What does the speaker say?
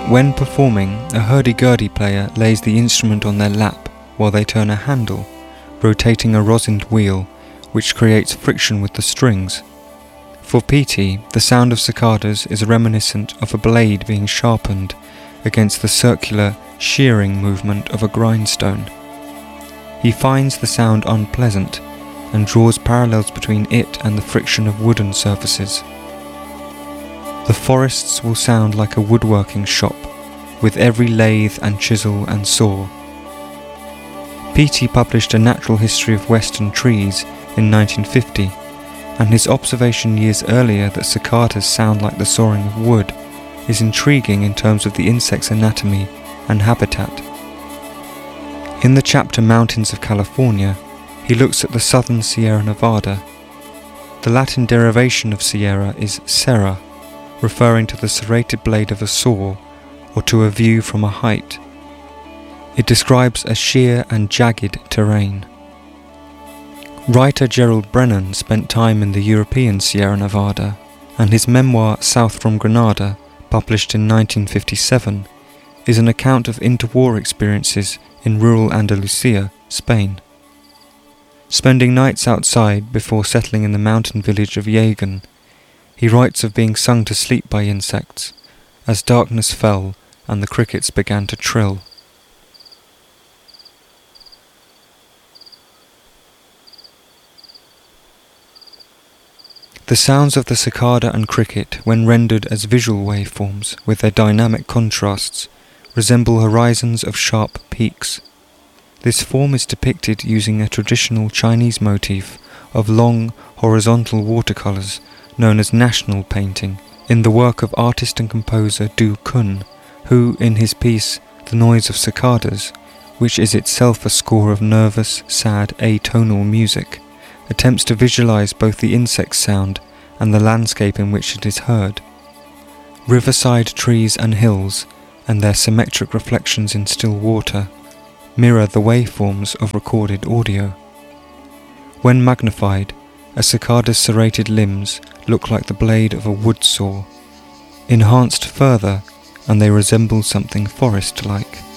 When performing, a hurdy-gurdy player lays the instrument on their lap while they turn a handle, rotating a rosined wheel, which creates friction with the strings. For Petey, the sound of cicadas is reminiscent of a blade being sharpened against the circular, shearing movement of a grindstone. He finds the sound unpleasant and draws parallels between it and the friction of wooden surfaces. The forests will sound like a woodworking shop, with every lathe and chisel and saw. Petey published A Natural History of Western Trees in 1950, and his observation years earlier that cicadas sound like the sawing of wood is intriguing in terms of the insect's anatomy and habitat. In the chapter Mountains of California, he looks at the southern Sierra Nevada. The Latin derivation of Sierra is serra, referring to the serrated blade of a saw or to a view from a height. It describes a sheer and jagged terrain. Writer Gerald Brennan spent time in the European Sierra Nevada, and his memoir South from Granada, published in 1957, is an account of interwar experiences in rural Andalusia, Spain. Spending nights outside before settling in the mountain village of Jagan, he writes of being sung to sleep by insects, as darkness fell and the crickets began to trill. The sounds of the cicada and cricket, when rendered as visual waveforms with their dynamic contrasts, resemble horizons of sharp peaks. This form is depicted using a traditional Chinese motif of long, horizontal watercolours known as national painting in the work of artist and composer Du Kun, who, in his piece The Noise of Cicadas, which is itself a score of nervous, sad, atonal music, attempts to visualize both the insect sound and the landscape in which it is heard. Riverside trees and hills, and their symmetric reflections in still water, mirror the waveforms of recorded audio. When magnified, a cicada's serrated limbs look like the blade of a wood saw. Enhanced further, and they resemble something forest-like.